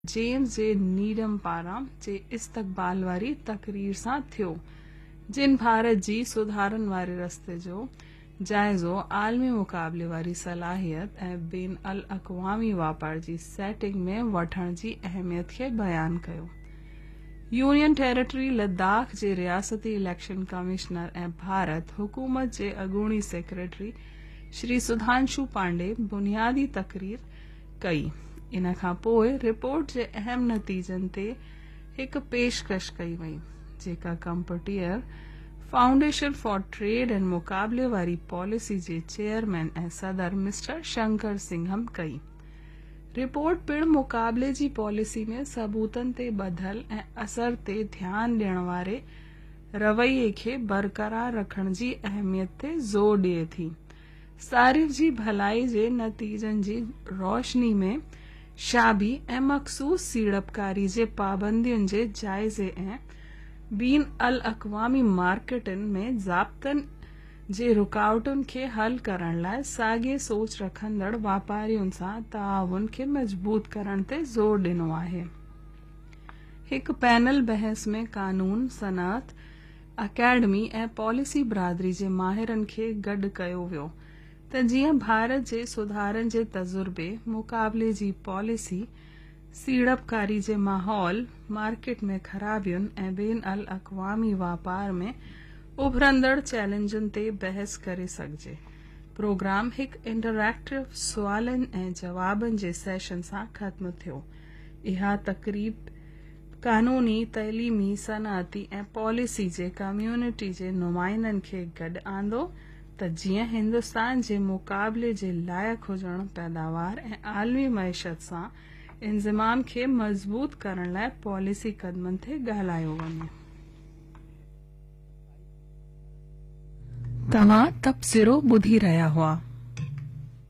James जे Needham पारां जे इस्तक़बाल वारी तक़रीर सां थियो, जिन भारत जी सुधारनि वारे रस्ते जो जाइज़ो आलमी मुक़ाबले वारी सलाहियत ऐं बेन अल अक़वामी वापार जी सेटिंग में वठण जी अहमियत खे बयान कयो। यूनियन टेरिटरी लद्दाख जे रियासती इलेक्शन कमिश्नर ऐं भारत हुकूमत जे अॻूणी सेक्रेटरी श्री सुधांशु पांडे बुनियादी तक़रीर कई। इन खां पोइ रिपोर्ट जे अहम नतीजनि ते हिकु पेशकश कई वई, जेका कंपटीयर फाउंडेशन फॉर ट्रेड एंड मुक़ाबले वारी पॉलिसी जे चेयरमैन ऐं सदर मिस्टर शंकर सिंघम कई। रिपोर्ट पिण मुक़ाबले जी पॉलिसी में सबूतनि ते ॿधल ऐं असर ते ध्यानु ॾियण वारे रवैये खे बरक़रार रखण जी अहमियत ते ज़ोर ॾिए थी। सारिफ़ जी भलाई जे नतीजनि जी रोशनी में शाबी ऐं मख़सूस सीड़पकारी जे पाबंदियुनि जे जाइज़े ऐं बीन अल अक़वामी मार्केटनि में ज़ाब्तनि जे रुकावटुनि खे हल करण लाइ साॻिए सोच रखंदड़ वापारियुनि सां ताआवुन खे मज़बूत करण ते ज़ोर ॾिनो आहे। हिकु पैनल बहस में कानून, सनअत, अकेडमी ऐं पॉलिसी बिरादरी जे माहिरनि खे गॾु कयो वियो त जीअं भारत जे सुधारनि जे तजुर्बे, मुक़ाबले जी पॉलिसी, सीड़पकारी जे माहौल, मार्केट में ख़राबियुनि ऐं बेन अल अक़वामी वापार में उभरंदड़ चैलेंजनि ते बहस करे सघिजे। प्रोग्राम हिकु इंटरैक्टिव सुवालनि ऐं जवाबनि जे सेशन सां ख़त्म थियो। इहा तक़रीब कानूनी, तइलीमी, सनअती ऐं पॉलिसी जे कम्यूनिटी जे नुमाइंदनि खे गॾु आंदो त जीअं हिंदुस्तान जे मुक़ाबले जे लाइक़ हुजण, पैदावार ऐं आलमी मईशत सां इंज़माम खे मज़बूत करण लाइ पॉलिसी क़दमनि ते ॻाल्हायो वञे। तव्हां तबसरो ॿुधी रहिया हुआ।